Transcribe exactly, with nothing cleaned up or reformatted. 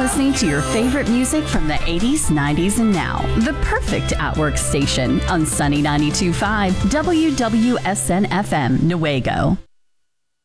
listening to your favorite music from the eighties, nineties, and now. The perfect at-work station on Sunny ninety-two point five W W S N F M, Newaygo.